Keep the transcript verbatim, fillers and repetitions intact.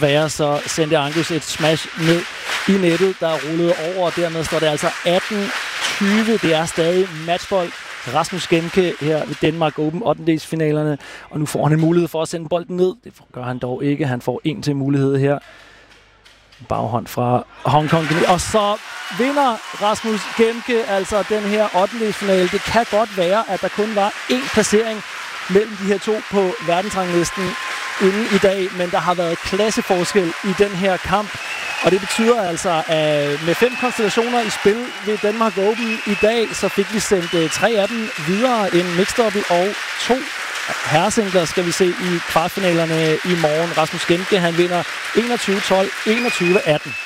være, så sendte Angus et smash ned i nettet, der rullede over, og dermed står det altså atten tyve. Det er stadig matchbold. Rasmus Gemke her ved Denmark Open ottendedelsfinalerne, og nu får han en mulighed for at sende bolden ned. Det gør han dog ikke. Han får en til mulighed her. Baghånd fra Hong Kong. Og så vinder Rasmus Gemke altså den her ottendedelsfinale. Det kan godt være, at der kun var én placering mellem de her to på verdensranglisten inden i dag, men der har været klasseforskel i den her kamp. Og det betyder altså, at med fem konstellationer i spil ved Denmark Open i dag, så fik vi sendt tre af dem videre. En mixed double og to herresingler skal vi se i kvartfinalerne i morgen. Rasmus Gemke, han vinder enogtyve tolv, enogtyve atten.